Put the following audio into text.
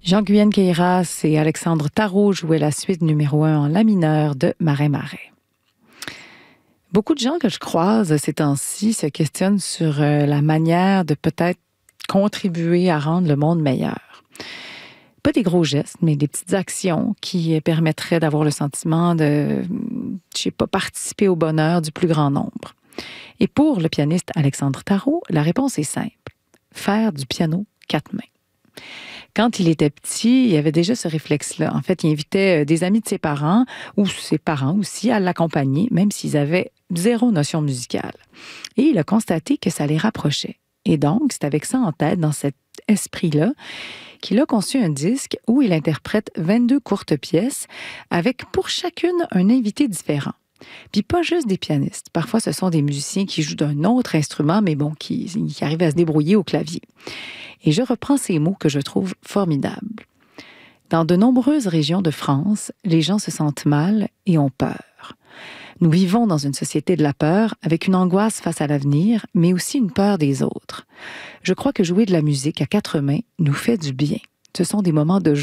Jean-Guyenne Queyras et Alexandre Tarot jouaient la suite numéro 1 en la mineur de Marais-Marais. Beaucoup de gens que je croise ces temps-ci se questionnent sur la manière de peut-être contribuer à rendre le monde meilleur. Pas des gros gestes, mais des petites actions qui permettraient d'avoir le sentiment de, participer au bonheur du plus grand nombre. Et pour le pianiste Alexandre Tarot, la réponse est simple. Faire du piano 4 mains. Quand il était petit, il y avait déjà ce réflexe-là. En fait, il invitait des amis de ses parents, ou ses parents aussi, à l'accompagner, même s'ils avaient zéro notion musicale. Et il a constaté que ça les rapprochait. Et donc, c'est avec ça en tête, dans cet esprit-là, qu'il a conçu un disque où il interprète 22 courtes pièces, avec pour chacune un invité différent. Puis pas juste des pianistes. Parfois, ce sont des musiciens qui jouent d'un autre instrument, mais bon, qui arrivent à se débrouiller au clavier. Et je reprends ces mots que je trouve formidables. Dans de nombreuses régions de France, les gens se sentent mal et ont peur. Nous vivons dans une société de la peur, avec une angoisse face à l'avenir, mais aussi une peur des autres. Je crois que jouer de la musique à 4 mains nous fait du bien. Ce sont des moments de